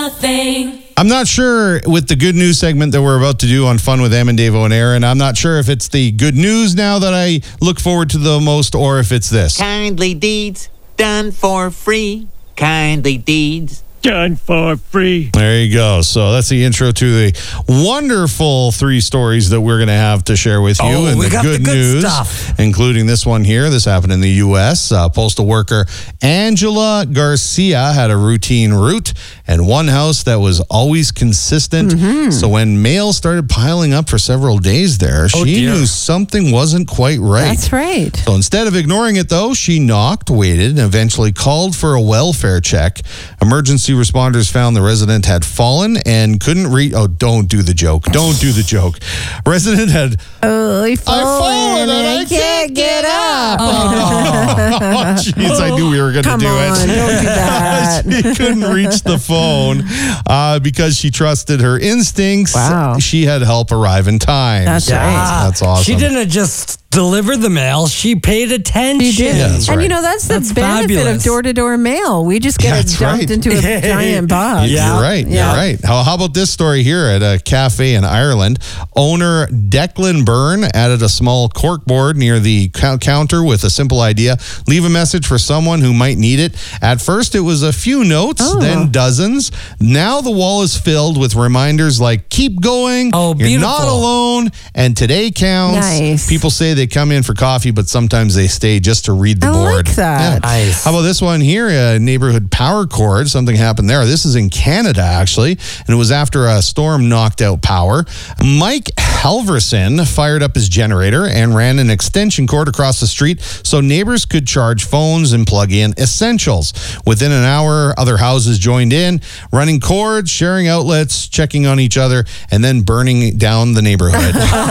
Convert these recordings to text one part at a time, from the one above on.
The Thing. I'm not sure with the good news segment that we're about to do on Fun with Em and Davo and Aaron. I'm not sure if it's the good news now that I look forward to the most or if it's this. Kindly deeds done for free. Kindly deeds done for free. There you go. So that's the intro to the wonderful 3 stories that we're going to have to share with you. And we the got good the good news, stuff. including this one here. This happened in the U.S. Postal worker Angela Garcia had a routine route and one house that was always consistent. Mm-hmm. So when mail started piling up for several days there, she knew something wasn't quite right. That's right. So instead of ignoring it, though, she knocked, waited, and eventually called for a welfare check. Emergency responders found the resident had fallen and couldn't reach. Oh, don't do the joke. Don't do the joke. Resident had. I've fallen and I can't get up. Oh, jeez, I knew we were going to do it. Come on, don't do that. She couldn't reach the phone because she trusted her instincts. Wow. She had help arrive in time. That's right. That's awesome. She didn't just deliver the mail. She paid attention. She did. Yeah, that's and right. That's the That's benefit fabulous. of door-to-door mail. We just get it dumped right. into a giant box. Yeah. You're right. Yeah. You're right. How about this story here at a cafe in Ireland? Owner Declan Byrne added a small corkboard near the counter with a simple idea. Leave a message for someone who might need it. At first, it was a few notes, then dozens. Now the wall is filled with reminders like keep going, Oh, you're not beautiful. alone, and today counts. Nice. People say they come in for coffee, but sometimes they stay just to read the I board. like that. Yeah. Nice. How about this one here? A neighborhood power cord. Something happened there. This is in Canada, actually, and it was after a storm knocked out power. Mike Halverson fired up his generator and ran an extension cord across the street so neighbors could charge phones and plug in essentials. Within an hour, other houses joined in, running cords, sharing outlets, checking on each other, and then burning down the neighborhood.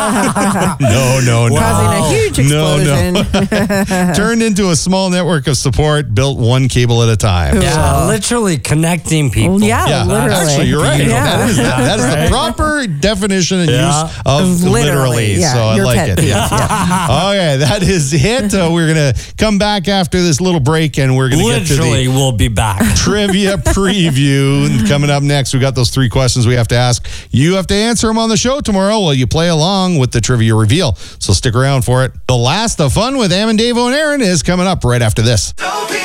No. Causing a huge explosion. Turned into a small network of support, built one cable at a time. Yeah, literally connecting people. Yeah, literally. Actually, you're right. Yeah. That is the proper definition and use of literally. Yeah, So I your like pet it. peeve, yeah. Okay, that is it. We're going to come back after this little break and we're going to get to Literally, the we'll be back. trivia preview. And coming up next, we got those 3 questions we have to ask. You have to answer them on the show tomorrow while you play along with the trivia reveal. So stick around for it. The last of Fun with Em and Davo and Aaron is coming up right after this. Don't be